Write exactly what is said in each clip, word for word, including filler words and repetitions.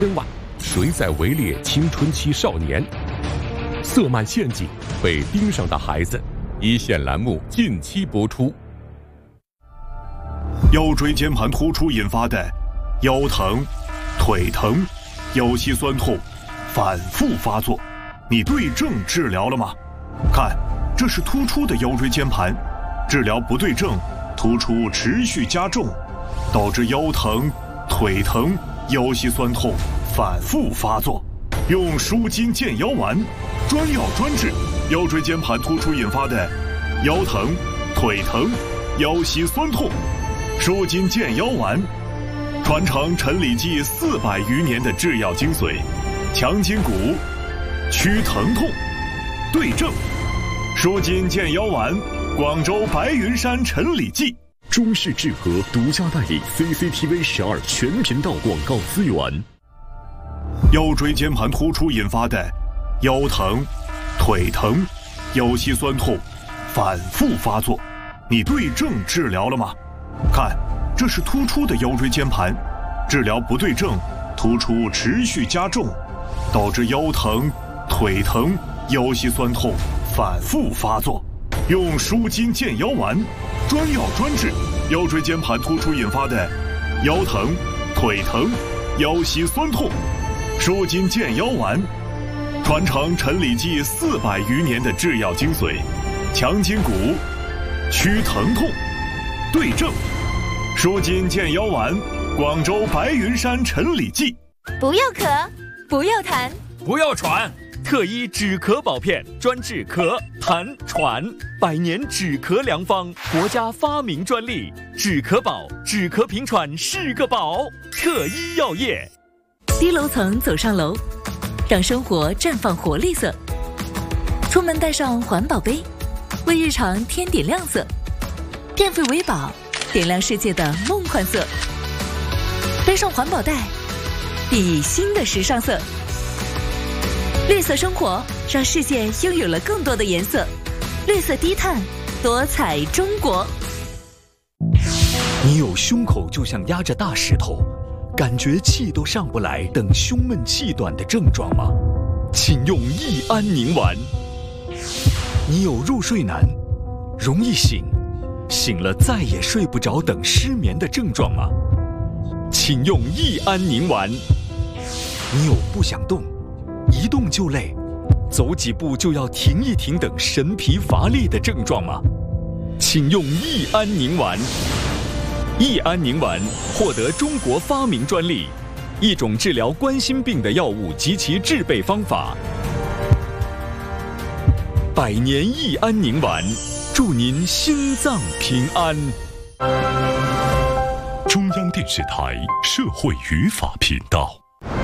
身外，谁在围猎青春期少年？色漫陷阱，被盯上的孩子。一线栏目近期播出。 腰椎间盘突出引发的腰疼、腿疼、腰膝酸痛反复发作，你对症治疗了吗？看，这是突出的腰椎间盘，治疗不对症，突出持续加重，导致腰疼、腿疼、腰膝酸痛反复发作。用舒筋健腰丸，专药专治腰椎间盘突出引发的腰疼、腿疼、腰膝酸痛。舒筋健腰丸，传承陈李济四百余年的制药精髓，强筋骨，祛疼痛，对症。舒筋健腰丸，广州白云山陈李济。 中视智和独家代理 C C T V 十二全频道广告资源。 腰椎间盘突出引发的腰疼、腿疼、腰膝酸痛反复发作，你对症治疗了吗？看，这是突出的腰椎间盘，治疗不对症，突出持续加重，导致腰疼、腿疼、腰膝酸痛反复发作。用舒筋健腰丸，专药专治腰椎间盘突出引发的腰疼、腿疼、腰膝酸痛。舒筋健腰丸，传承陈李济四百余年的制药精髓，强筋骨，祛疼痛，对症。舒筋健腰丸，广州白云山陈李济。 不要咳，不要痰， 不要喘，特医止咳保片，专治咳、痰、喘，百年止咳良方，国家发明专利，止咳宝，止咳平喘是个宝。特医药业。 低楼层走上楼，让生活绽放活力色。出门带上环保杯，为日常添点亮色。电费为宝，点亮世界的梦幻色。背上环保袋，熠熠新的时尚色。绿色生活，让世界拥有了更多的颜色。绿色低碳，多彩中国。 你有胸口就像压着大石头，感觉气都上不来等胸闷气短的症状吗？请用益安宁丸。你有入睡难、容易醒、醒了再也睡不着等失眠的症状吗？请用益安宁丸。你有不想动、一动就累、走几步就要停一停等神疲乏力的症状吗？请用益安宁丸。益安宁丸获得中国发明专利，一种治疗冠心病的药物及其制备方法。百年益安宁丸，祝您心脏平安。 中央电视台社会语法频道。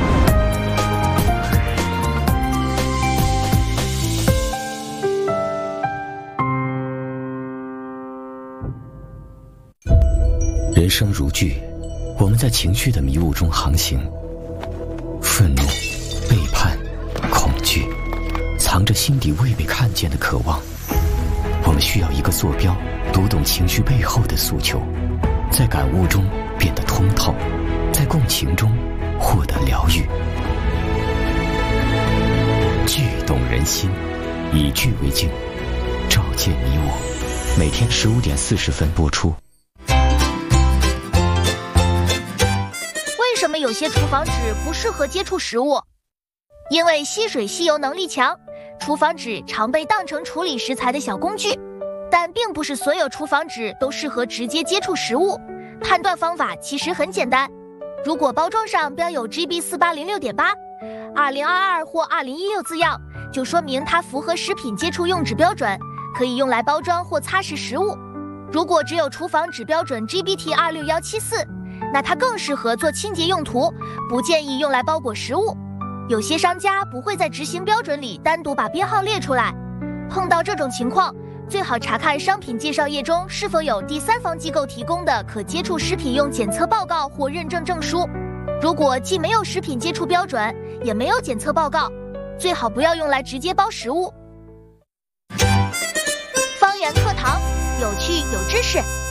人生如剧，我们在情绪的迷雾中航行，愤怒、背叛、恐惧，藏着心底未被看见的渴望。我们需要一个坐标，读懂情绪背后的诉求，在感悟中变得通透，在共情中获得疗愈。剧动人心，以剧为镜，照见你我。每天十五点四十分播出。 为什么有些厨房纸不适合接触食物？因为吸水吸油能力强，厨房纸常被当成处理食材的小工具。但并不是所有厨房纸都适合直接接触食物。判断方法其实很简单，如果包装上标有 G B 四八零六点八、二零二二或二零一六字样，就说明它符合食品接触用纸标准，可以用来包装或擦拭食物。如果只有厨房纸标准 G B T 二六一七四，那它更适合做清洁用途，不建议用来包裹食物。有些商家不会在执行标准里单独把编号列出来，碰到这种情况，最好查看商品介绍页中是否有第三方机构提供的可接触食品用检测报告或认证证书。如果既没有食品接触标准，也没有检测报告，最好不要用来直接包食物。方言课堂，有趣有知识。